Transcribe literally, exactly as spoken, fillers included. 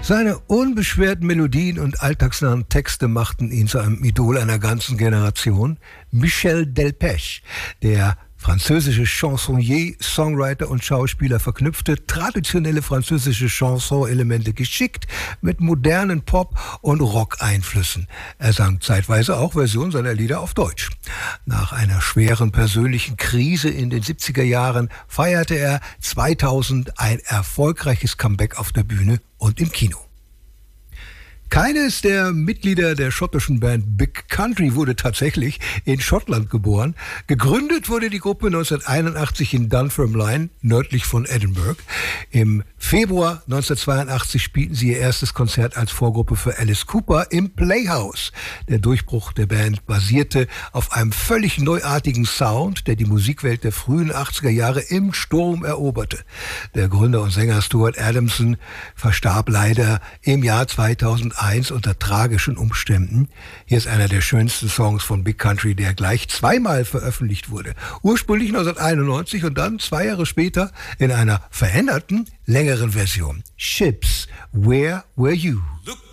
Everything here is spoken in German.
Seine unbeschwerten Melodien und alltagsnahen Texte machten ihn zu einem Idol einer ganzen Generation. Michel Delpech, der französische Chansonnier, Songwriter und Schauspieler, verknüpfte traditionelle französische Chanson-Elemente geschickt mit modernen Pop- und Rock-Einflüssen. Er sang zeitweise auch Versionen seiner Lieder auf Deutsch. Nach einer schweren persönlichen Krise in den siebziger Jahren feierte er zweitausend ein erfolgreiches Comeback auf der Bühne und im Kino. Keines der Mitglieder der schottischen Band Big Country wurde tatsächlich in Schottland geboren. Gegründet wurde die Gruppe neunzehnhunderteinundachtzig in Dunfermline, nördlich von Edinburgh. Im Februar neunzehnhundertzweiundachtzig spielten sie ihr erstes Konzert als Vorgruppe für Alice Cooper im Playhouse. Der Durchbruch der Band basierte auf einem völlig neuartigen Sound, der die Musikwelt der frühen achtziger Jahre im Sturm eroberte. Der Gründer und Sänger Stuart Adamson verstarb leider im Jahr zweitausendeins unter tragischen Umständen. Hier ist einer der schönsten Songs von Big Country, der gleich zweimal veröffentlicht wurde. Ursprünglich neunzehnhunderteinundneunzig und dann zwei Jahre später in einer veränderten, längeren Version. Ships, Where Were You? Look